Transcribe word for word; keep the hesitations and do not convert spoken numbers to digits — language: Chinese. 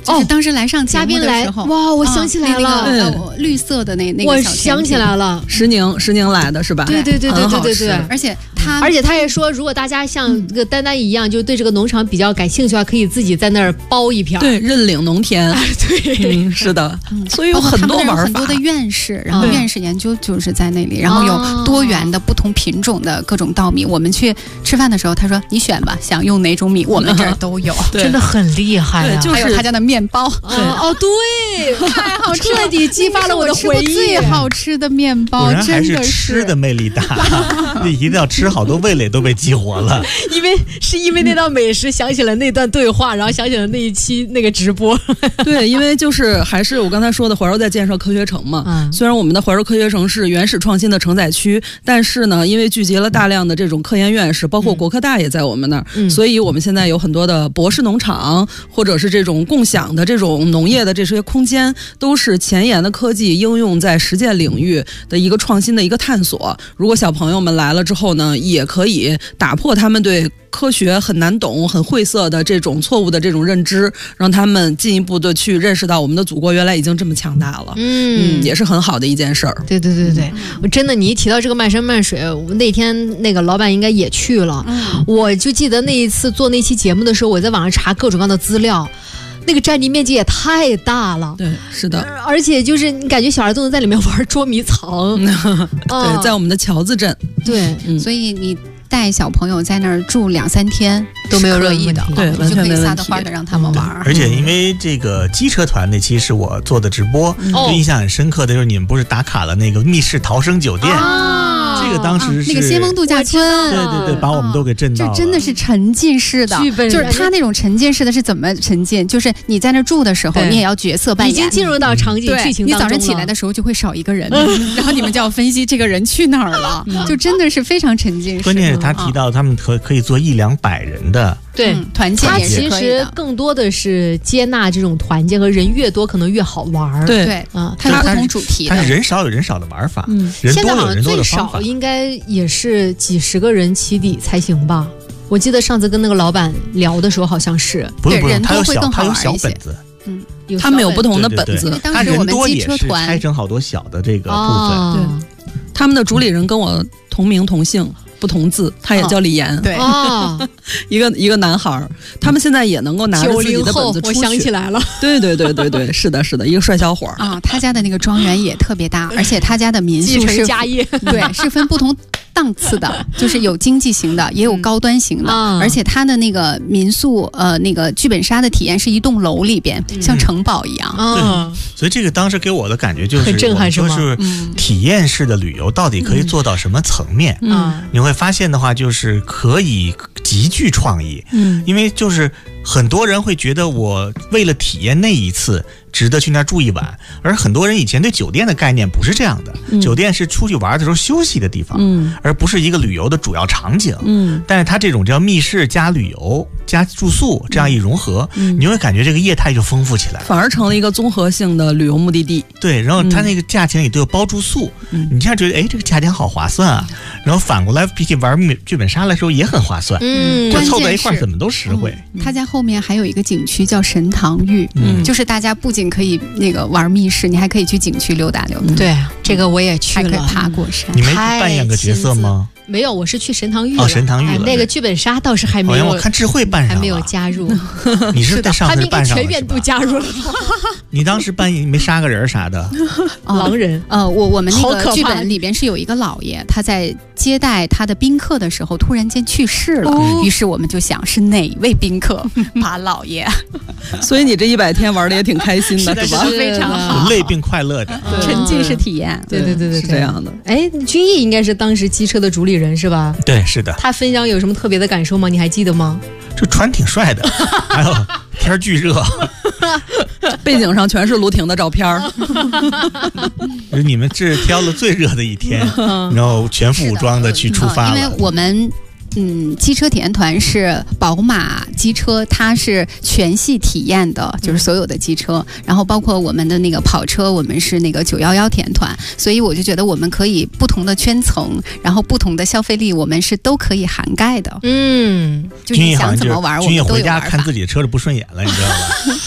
就是当时来上节目的时候， 哇，我想起来了， 啊、那个呃、绿色的那那个我小甜品想起来了， 石宁石宁来的是吧？ 对对对对对对对， 而且他而且他也说，如果大家像这个丹丹一样，就对这个农场比较感兴趣的话，可以自己在那儿包一片， 对，认领农田， 哎、对、 嗯，是的， 嗯， 所以有很多玩法， 很多的院士，然后院士研究就是在那里，然后有多元的不同品种的各种稻米。我们去吃饭的时候，他说你选吧，想用哪种米，我们这儿都有， 真的很厉害啊！ 就是还有他家的面包， 对哦，对， 太好吃了， 彻底激发了我的回忆。 最好吃的面包， 果然还是真的吃的魅力大，你一定要吃好多味蕾都被激活了。 因为是因为那道美食想起了那段对话，然后想起了那一期那个直播。 对，因为就是还是我刚才说的，怀柔在建设科学城嘛。嗯、虽然我们的怀柔科学城是原始创新的承载区，但是呢，因为聚集了大量的这种科研院士，包括国科大也在我们那儿，嗯、所以我们现在有很多的博士农场，或者是这种共享的这种农业的这些空间，都是前沿的科技应用在实践领域的一个创新的一个探索。如果小朋友们来了之后呢，也可以打破他们对科学很难懂、很晦涩的这种错误的这种认知，让他们进一步的去认识到我们的祖国原来已经这么强大了。嗯, 嗯也是很好的一件事儿。 对对对对，我真的，你一提到这个漫山漫水，那天那个老板应该也去了。嗯、我就记得那一次做那期节目的时候，我在网上查各种各样的资料。那个占地面积也太大了， 对，是的， 而且就是你感觉小孩都能在里面玩捉迷藏， 对，在我们的桥子镇， 对， 嗯、所以你带小朋友在那儿住两三天都没有任意的， 对，完全没问题， 就可以撒得欢的让他们玩。 而且因为这个机车团那期是我做的直播，嗯、就印象很深刻的就是你们不是打卡了那个密室逃生酒店。啊这个当时是、 啊、那个先锋度假村， 对对对，把我们都给震到了。 这真的是沉浸式的，就是他那种沉浸式的是怎么沉浸？就是你在那住的时候，你也要角色扮演， 已经进入到场景剧情当中了。 你早上起来的时候就会少一个人，然后你们就要分析这个人去哪儿了，就真的是非常沉浸式。 关键是他提到他们可可以做一两百人的。 对， 嗯、团建也是可以的。 它其实更多的是接纳这种团建，和人越多可能越好玩。 对对，啊，它有不同主题的。 它是人少有人少的玩法， 嗯， 人多有人多的现在好像最少应该也是几十个人起底才行吧？我记得上次跟那个老板聊的时候，好像是不是不是， 他有小他有小本子， 嗯， 他们有不同的本子。 对对对当时我们机车团拆成好多小的这个部分， 哦、 对，他们的主理人跟我同名同姓。不同字，他也叫李岩， 哦、对， 哦、 一个一个男孩，他们现在也能够拿着自己的本子出去。 我想起来了， 对对对对对，是的，是的，一个帅小伙啊，他家的那个庄园也特别大，而且他家的民宿是继承家业， 对，是分不同档次的，就是有经济型的，也有高端型的， 嗯、 而且他的那个民宿，呃，那个剧本杀的体验是一栋楼里边，嗯、像城堡一样。 嗯、 对，所以这个当时给我的感觉就是很震撼，是吗？ 就是体验式的旅游到底可以做到什么层面？ 嗯， 你会发现的话，就是可以极具创意。嗯，因为就是很多人会觉得我为了体验那一次。值得去那儿住一晚，而很多人以前对酒店的概念不是这样的，嗯、酒店是出去玩的时候休息的地方，嗯、而不是一个旅游的主要场景。嗯、但是它这种叫密室加旅游加住宿这样一融合，嗯、你会感觉这个业态就丰富起来了， 反而成了一个综合性的旅游目的地。 对，然后它那个价钱里都有包住宿，嗯、你这样觉得哎，这个价钱好划算啊。然后反过来比起玩剧本杀的时候也很划算，嗯，就凑在一块怎么都实惠。 嗯、他家后面还有一个景区叫神堂峪，嗯，就是大家不仅可以那个玩密室，你还可以去景区溜达溜达。 嗯、对，这个我也去了， 还可以爬过山。 你没扮演个角色吗？ 没有，我是去神堂峪哦，神堂峪了、 哎。那个剧本杀倒是还没有， 我看智慧办上了， 还没有加入。 你是在上次办上了， 全面度加入了。 你当时扮演没杀个人啥的？ 狼人。 呃，我我们那个剧本里边是有一个老爷，他在接待他的宾客的时候突然间去世了，哦、于是我们就想是哪位宾客把老爷。 所以你这一百天玩的也挺开心的， 是吧？ 非常好， 累并快乐着， 沉浸式体验。 对对对对， 是这样的。 哎，君毅应该是当时机车的主理人是吧？ 对，是的。 他分享有什么特别的感受吗？你还记得吗？ 这船挺帅的，还有天巨热， 背景上全是卢婷的照片。 你们这挑了最热的一天，然后全副武装的去出发了。 因为我们嗯，机车体验团是宝马机车，它是全系体验的，就是所有的机车，嗯、然后包括我们的那个跑车，我们是那个九幺幺体验团，所以我就觉得我们可以不同的圈层，然后不同的消费力，我们是都可以涵盖的。 嗯， 就是你想怎么玩，我们都有玩法。 君也回家看自己的车就不顺眼了，你知道吧？